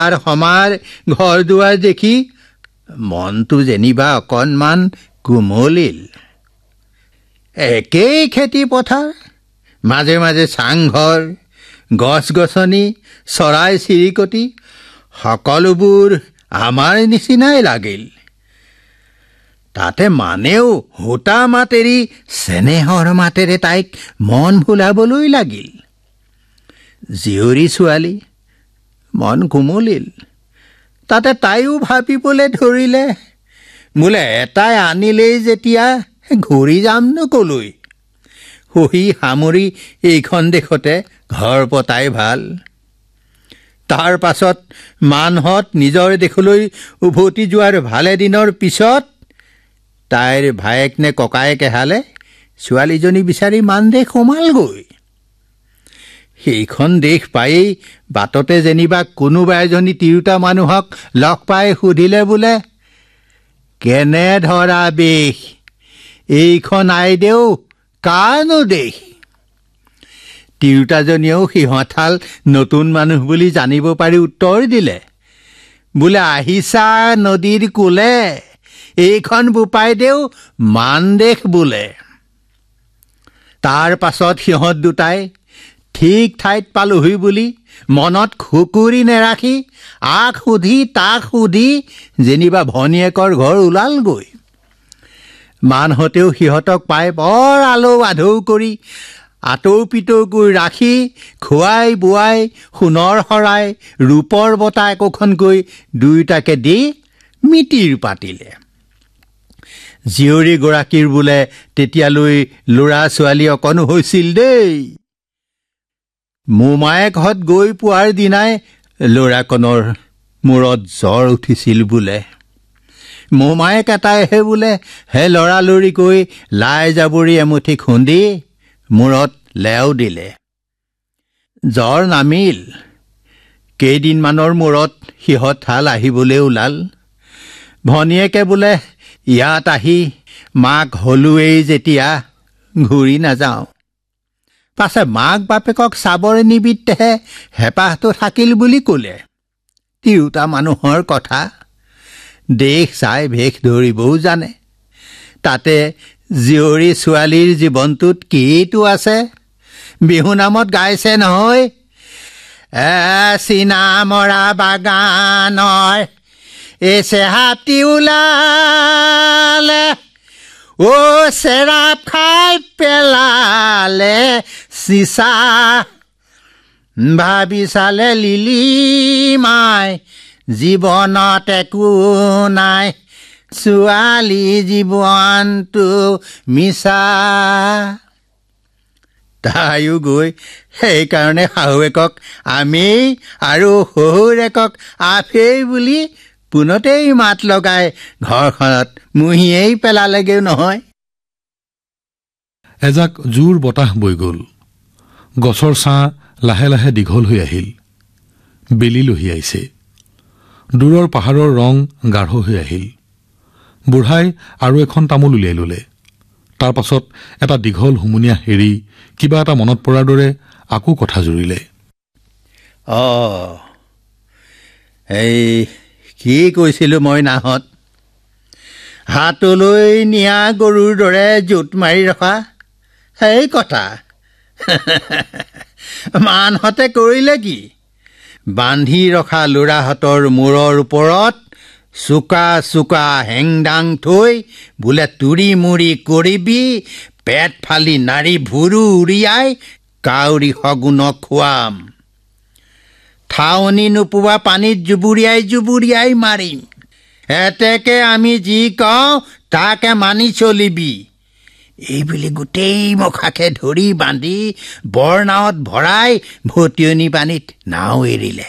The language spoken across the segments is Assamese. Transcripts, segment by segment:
আৰু সমাৰ ঘৰ দুৱাৰ দেখি মনটো যেনিবা অকণমান কোমলিল। একেই খেতি পথাৰ, মাজে মাজে চাংঘৰ, গছ গছনি, চৰাই চিৰিকটি সকলোবোৰ আমাৰ নিচিনাই লাগিল। তাতে মানেও হোতা মাত এৰি চেনেহৰ মাতেৰে তাইক মন ভুলাবলৈ লাগিল। জীয়ৰী ছোৱালী, মন কোমলিল। তাতে তাইও ভাবিবলৈ ধৰিলে, বোলে এটাই আনিলেই যেতিয়া ঘূৰি যামনো কলৈ। সহি সামৰি এইখন দেশতে ঘৰ পতাই ভাল। তাৰ পাছত মানহঁত নিজৰ দেশলৈ উভতি যোৱাৰ ভালে দিনৰ পিছত তাইৰ ভায়েক নে ককায়েক এহালে ছোৱালীজনী বিচাৰি মানদেশ সোমালগৈ। সেইখন দেশ পায়েই বাটতে যেনিবা কোনোবা এজনী তিৰোতা মানুহক লগ পাই সুধিলে বোলে, কেনে ধৰা বেশ, এইখন আইদেউ কাৰনো দেশ? তিৰোতাজনীয়েও সিহঁতহাল নতুন মানুহ বুলি জানিব পাৰি উত্তৰ দিলে, বোলে আহিছা নদীৰ কোলে, এইখন বোপাইদেউ মানদেশ বোলে। তাৰ পাছত সিহঁত দুটাই ঠিক ঠাইত পালোহি বুলি মনত খুকুৰি নেৰাখি আক সুধি তাক সুধি যেনিবা ভনীয়েকৰ ঘৰ ওলালগৈ। মানহঁতেও সিহঁতক পাই বৰ আলৌ আধৌ কৰি আতৌ পিতৌ কৰি ৰাখি খুৱাই বোৱাই সোণৰ শৰাই ৰূপৰ বঁটা একোখনকৈ দুয়োটাকে দি মিতিৰ পাতিলে। জীয়ৰীগৰাকীৰ বোলে তেতিয়ালৈ ল'ৰা ছোৱালী অকণো হৈছিল দেই। মোমায়েকহঁত গৈ পোৱাৰ দিনাই ল'ৰাকণৰ মূৰত জ্বৰ উঠিছিল বোলে। মোমায়েক এটাইহে বোলে হে লৰালৰিকৈ লাই জাবৰি এমুঠি খুন্দি মূৰত লেও দিলে। জ্বৰ নামিল। কেইদিনমানৰ মূৰত সিহঁতহাল আহিবলৈ ওলাল। ভনীয়েকে বোলে ইয়াত আহি মাক হলোৱেই যেতিয়া ঘূৰি নাযাওঁ। পাছে মাক বাপেকক চাবৰ নিমিত্তেহে হেঁপাহটো থাকিল বুলি ক'লে। তিৰোতা মানুহৰ কথা, দেশ চাই ভেষ ধৰিবও জানে। তাতে জীয়ৰী ছোৱালীৰ জীৱনটোত কিটো আছে? বিহু নামত গাইছে নহয়, চিনা মৰা বাগানৰ চেহাতি ওলালে, চেৰাপ খাই পেলালে চিচা, ভাবি চালে লিলি মাই জীৱনত একো নাই, ছোৱালী জীৱনটো মিছা। তাইও গৈ সেইকাৰণে শাহুৱেকক আমেই আৰু শহুৰেকক আফেই বুলি পোনতেই মাত লগাই ঘৰখনত মুহিয়েই পেলালেগৈ নহয়। এজাক জোৰ বতাহ বৈ গ'ল। গছৰ ছাঁ লাহে লাহে দীঘল হৈ আহিল। বেলি লহিয়াইছে। দূৰৰ পাহাৰৰ ৰং গাঢ় হৈ আহিল। বুঢ়াই আৰু এখন তামোল উলিয়াই ললে। তাৰ পাছত এটা দীঘল হুমুনিয়া হেৰি কিবা এটা মনত পৰাৰ দৰে আকৌ কথা জুৰিলে। এই কি কৈছিলো মই নাহত? হাতলৈ নিয়া গৰুৰ দৰে জোঁট মাৰি ৰখা সেই কথা। মানহঁতে কৰিলে কি? বান্ধি ৰখা ল'ৰাহঁতৰ মূৰৰ ওপৰত চোকা চোকা হেংদাং থৈ বোলে তুৰি মুৰি কৰিবি, পেট ফালি নাৰী ভুৰু উৰিয়াই কাউৰী শগুনক খুৱাম, ঠাৱনি নোপোৱা পানীত জুবুৰিয়াই জুবুৰিয়াই মাৰিম, এতেকে আমি যি কওঁ তাকে মানি চলিবি, এইবুলি গোটেই মুখাকে ধৰি বান্ধি বৰ নাৱত ভৰাই ভটিয়নি পানীত নাও এৰিলে।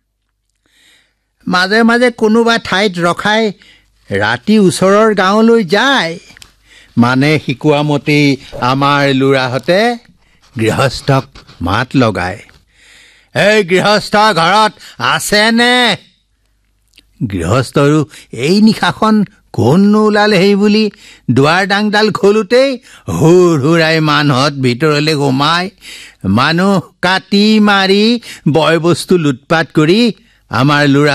মাজে মাজে কোনোবা ঠাইত ৰখাই ৰাতি ওচৰৰ গাঁৱলৈ যায়। মানে শিকোৱা মতেই আমাৰ ল'ৰাহঁতে গৃহস্থক মাত লগায়, এই গৃহস্থ ঘৰত আছেনে? গৃহস্থৰো এই নিশাখন কোননো ওলালে সেই বুলি দুৱাৰ ডাংডাল খোলোতেই হুৰ হুৰাই মানুহত ভিতৰলৈ সোমাই মানুহ কাটি মাৰি বয় বস্তু লুটপাত কৰি আমাৰ ল'ৰা